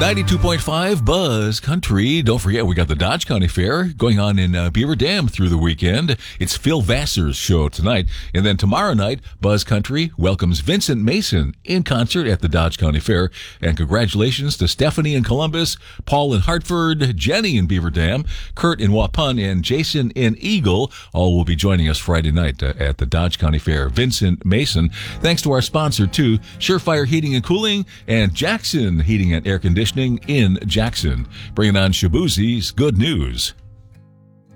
92.5 Buzz Country. Don't forget, we got the Dodge County Fair going on in Beaver Dam through the weekend. It's Phil Vassar's show tonight. And then tomorrow night, Buzz Country welcomes Vincent Mason in concert at the Dodge County Fair. And congratulations to Stephanie in Columbus, Paul in Hartford, Jenny in Beaver Dam, Kurt in Waupun, and Jason in Eagle. All will be joining us Friday night at the Dodge County Fair. Vincent Mason. Thanks to our sponsor, too, Surefire Heating and Cooling and Jackson Heating and Air Conditioning in Jackson. Bringing on Shabuzi's Good News.